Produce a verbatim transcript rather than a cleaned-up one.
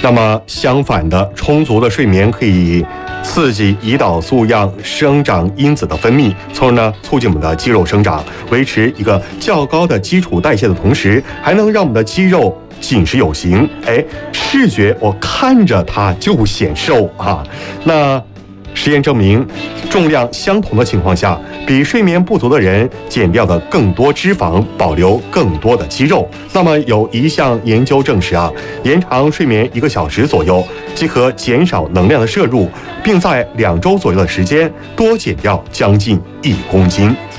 那么相反的，充足的睡眠可以刺激胰岛素样生长因子的分泌，从而呢促进我们的肌肉生长，维持一个较高的基础代谢的同时，还能让我们的肌肉紧实有型。哎，视觉我看着它就显瘦啊。那实验证明，重量相同的情况下，比睡眠不足的人减掉的更多脂肪，保留更多的肌肉。那么有一项研究证实啊，延长睡眠一个小时左右，即可减少能量的摄入，并在两周左右的时间多减掉将近一公斤。